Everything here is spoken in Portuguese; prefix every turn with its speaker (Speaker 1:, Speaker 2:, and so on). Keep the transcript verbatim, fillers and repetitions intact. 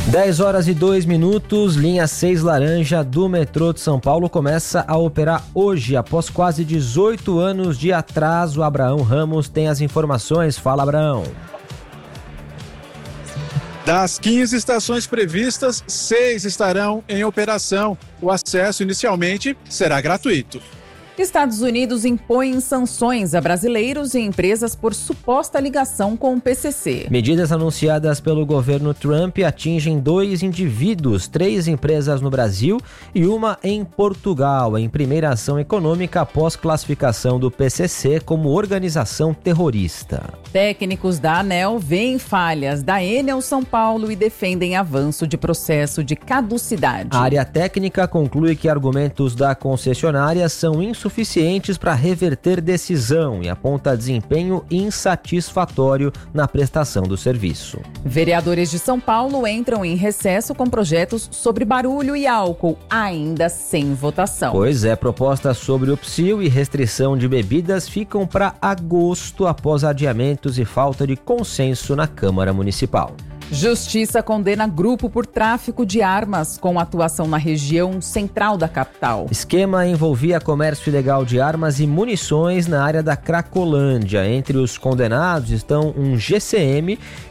Speaker 1: dez horas e dois minutos, linha seis laranja do metrô de São Paulo começa a operar hoje, após quase dezoito anos de atraso. Abraão Ramos tem as informações. Fala, Abraão.
Speaker 2: Das quinze estações previstas, seis estarão em operação. O acesso inicialmente será gratuito.
Speaker 3: Estados Unidos impõem sanções a brasileiros e empresas por suposta ligação com o P C C.
Speaker 1: Medidas anunciadas pelo governo Trump atingem dois indivíduos, três empresas no Brasil e uma em Portugal, em primeira ação econômica após classificação do P C C como organização terrorista.
Speaker 3: Técnicos da ANEEL veem falhas da Enel São Paulo e defendem avanço de processo de caducidade.
Speaker 1: A área técnica conclui que argumentos da concessionária são insuficientes suficientes para reverter decisão e aponta desempenho insatisfatório na prestação do serviço.
Speaker 3: Vereadores de São Paulo entram em recesso com projetos sobre barulho e álcool, ainda sem votação.
Speaker 1: Pois é, propostas sobre o psil e restrição de bebidas ficam para agosto após adiamentos e falta de consenso na Câmara Municipal.
Speaker 3: Justiça condena grupo por tráfico de armas com atuação na região central da capital.
Speaker 1: Esquema envolvia comércio ilegal de armas e munições na área da Cracolândia. Entre os condenados estão um G C M